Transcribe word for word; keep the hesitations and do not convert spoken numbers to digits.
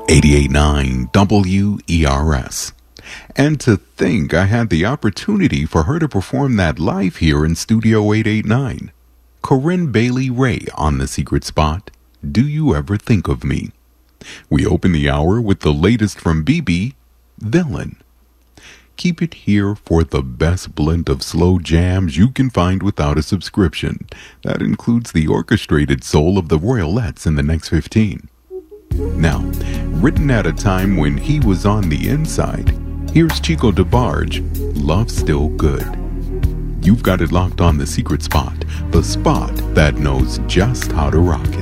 eighty-eight point nine W E R S. And to think I had the opportunity for her to perform that live here in Studio eight eighty-nine. Corinne Bailey Rae on The Secret Spot, Do You Ever Think of Me? We open the hour with the latest from B B, Villain. Keep it here for the best blend of slow jams you can find without a subscription. That includes the orchestrated soul of the Royalettes in the next fifteen. Now, written at a time when he was on the inside, here's Chico DeBarge, Love Still Good. You've got it locked on The Secret Spot, the spot that knows just how to rock it.